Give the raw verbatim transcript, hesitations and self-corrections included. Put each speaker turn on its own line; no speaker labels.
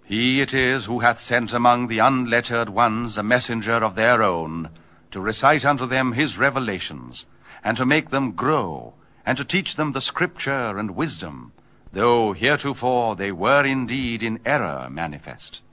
He it is who hath sent among the unlettered ones a messenger of their own, to recite unto them his revelations, and to make them grow, and to teach them the scripture and wisdom, though heretofore they were indeed in error manifest.